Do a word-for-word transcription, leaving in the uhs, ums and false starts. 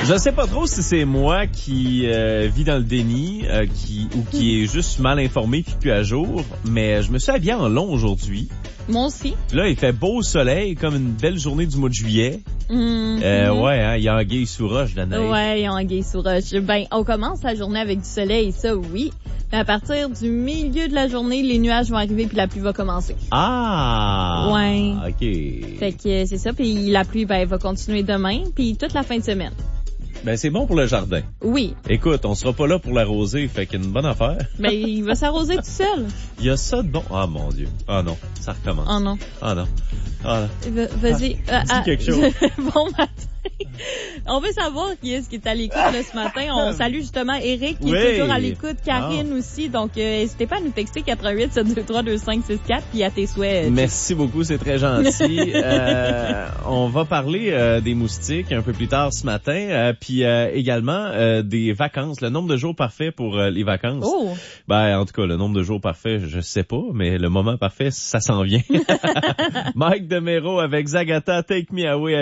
Je sais pas trop si c'est moi qui euh, vis dans le déni euh, qui ou qui est juste mal informé puis plus à jour, mais je me suis habillé en long aujourd'hui. Moi aussi. Là, il fait beau soleil, comme une belle journée du mois de juillet. Mm-hmm. Euh, ouais, hein, il y a anguille sous roche de la neige. Ouais, il y a anguille sous roche. Ben, on commence la journée avec du soleil, ça oui. Mais à partir du milieu de la journée, les nuages vont arriver puis la pluie va commencer. Ah! Ouais. OK. Fait que c'est ça, puis la pluie, ben, elle va continuer demain, puis toute la fin de semaine. Ben, c'est bon pour le jardin. Oui. Écoute, on sera pas là pour l'arroser, fait qu'une bonne affaire. Ben, il va s'arroser tout seul. Il y a ça de bon. Ah, mon Dieu. Ah non, ça recommence. Oh non. Ah non. Ah non. Va- Vas-y. Ah, dis quelque chose. Bon matin. On veut savoir qui est-ce qui est à l'écoute là, ce matin. On salue justement Eric qui Oui. est toujours à l'écoute, Karine Ah. aussi. Donc, euh, n'hésitez pas à nous texter quatre un huit sept deux trois deux cinq six quatre puis à tes souhaits. euh, Merci beaucoup, c'est très gentil. euh, on va parler euh, des moustiques un peu plus tard ce matin, euh, puis euh, également euh, des vacances, le nombre de jours parfait pour euh, les vacances. Oh! Ben en tout cas, le nombre de jours parfait, je sais pas, mais le moment parfait, ça s'en vient. Mike DeMero avec Zagata, Take Me Away.